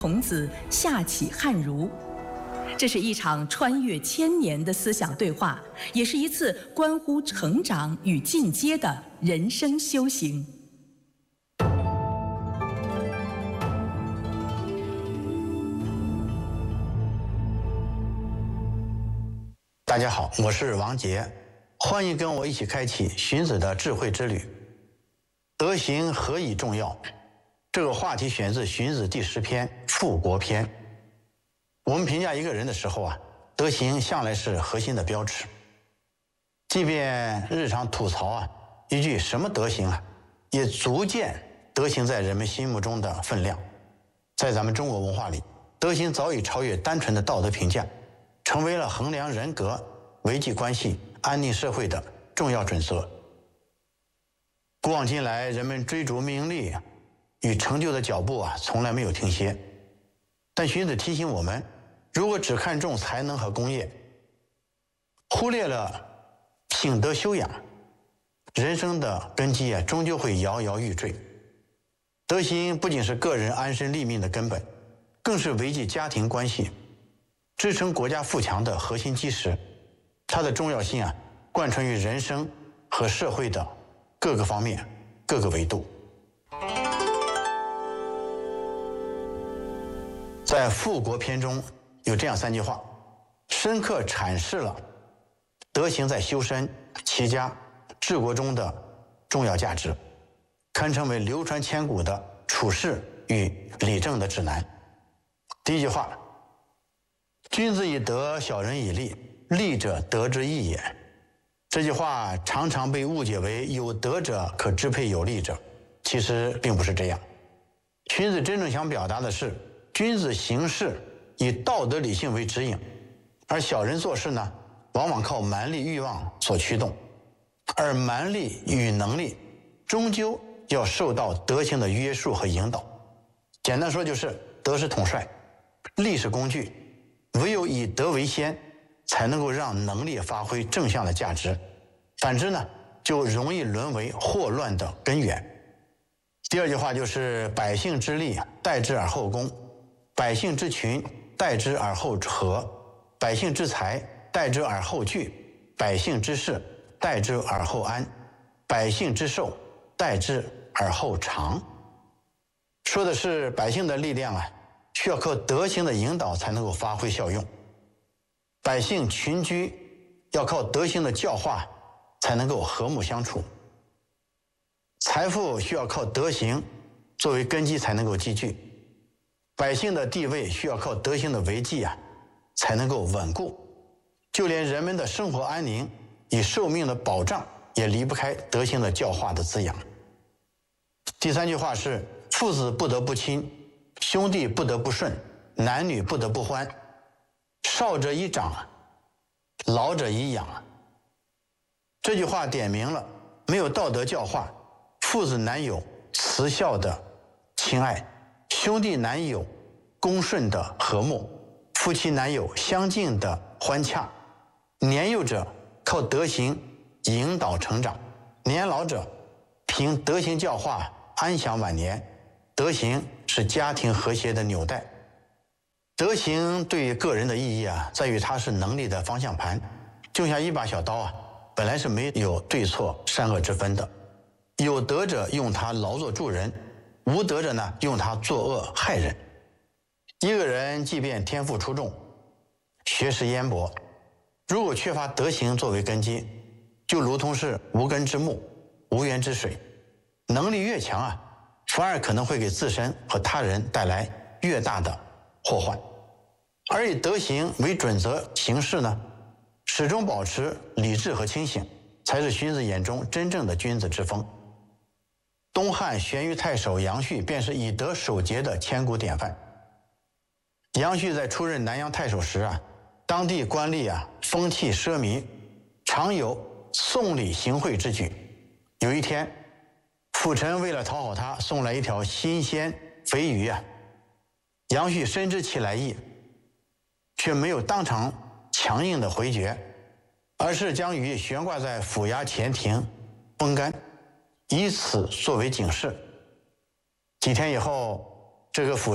孔子下启汉儒，这是一场穿越千年的思想对话，也是一次关乎成长与进阶的人生修行。 大家好，我是王杰，欢迎跟我一起开启荀子的智慧之旅。德行何以重要？这个话题选自荀子第10篇《复国篇》。我们评价一个人的时候德行向来是核心的标尺。即便日常吐槽一句什么德行也足见德行在人们心目中的分量。在咱们中国文化里，德行早已超越单纯的道德评价，成为了衡量人格、维系关系、安定社会的重要准则。古往今来，人们追逐名利与成就的脚步从来没有停歇。但荀子提醒我们，如果只看重才能和功业，忽略了品德修养，人生的根基终究会摇摇欲坠。德行不仅是个人安身立命的根本，更是维系家庭关系、支撑国家富强的核心基石。它的重要性贯穿于人生和社会的各个方面、各个维度。在《复国篇》中有这样3句话，深刻阐释了德行在修身、齐家、治国中的重要价值，堪称为流传千古的处世与理政的指南。第1句话，君子以德，小人以利，利者德之义也。这句话常常被误解为有德者可支配有利者，其实并不是这样。荀子真正想表达的是，君子行事以道德理性为指引，而小人做事呢，往往靠蛮力欲望所驱动，而蛮力与能力终究要受到德行的约束和引导。简单说就是德是统帅，力是工具，唯有以德为先，才能够让能力发挥正向的价值，反之呢，就容易沦为祸乱的根源。第2句话就是百姓之利，待之而后恭；百姓之群，待之而后和；百姓之财，待之而后聚；百姓之事，待之而后安；百姓之寿，待之而后长。说的是百姓的力量需要靠德行的引导才能够发挥效用。百姓群居要靠德行的教化才能够和睦相处。财富需要靠德行作为根基才能够积聚。百姓的地位需要靠德行的维系才能够稳固。就连人们的生活安宁与寿命的保障也离不开德行的教化的滋养。第3句话是父子不得不亲，兄弟不得不顺，男女不得不欢，少者以长，老者以养。这句话点明了没有道德教化，父子难有慈孝的亲爱，兄弟难有恭顺的和睦，夫妻难有相敬的欢洽。年幼者靠德行引导成长，年老者凭德行教化安享晚年。德行是家庭和谐的纽带。德行对于个人的意义在于它是能力的方向盘，就像一把小刀本来是没有对错善恶之分的。有德者用它劳作助人，无德者呢用它作恶害人。一个人即便天赋出众，学识渊博，如果缺乏德行作为根基，就如同是无根之木、无源之水，能力越强反而可能会给自身和他人带来越大的祸患。而以德行为准则行事呢，始终保持理智和清醒，才是荀子眼中真正的君子之风。东汉玄虞太守杨旭便是以德守节的千古典范。杨旭在出任南阳太守时当地官吏风气奢靡，常有送礼行贿之举。有一天，辅臣为了讨好他，送来一条新鲜肥鱼杨旭深知其来意，却没有当场强硬的回绝，而是将鱼悬挂在府衙前庭风干，以此作为警示。几天以后，这个辅